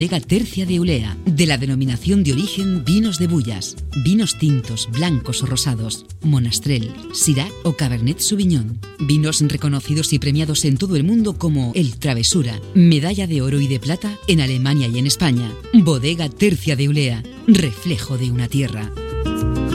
Bodega Tercia de Ulea, de la denominación de origen Vinos de Bullas, vinos tintos, blancos o rosados, Monastrell, Syrah o Cabernet Sauvignon. Vinos reconocidos y premiados en todo el mundo como el Travesura, medalla de oro y de plata en Alemania y en España. Bodega Tercia de Ulea, reflejo de una tierra.